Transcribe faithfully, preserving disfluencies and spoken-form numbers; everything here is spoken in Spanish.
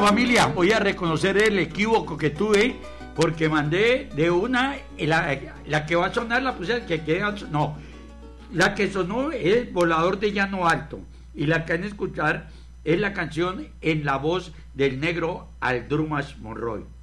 familia, voy a reconocer el equívoco que tuve porque mandé de una, la, la que va a sonar la puse, que queda, no, la que sonó es Volador de Llano Alto y la que van a escuchar es la canción en la voz del negro Aldrumas Monroy.